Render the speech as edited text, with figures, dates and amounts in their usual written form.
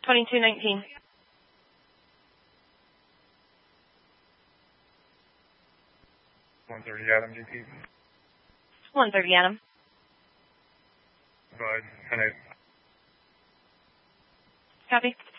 2219. 130 Adam, GP. 130 Adam. Go ahead. 10-8. Copy.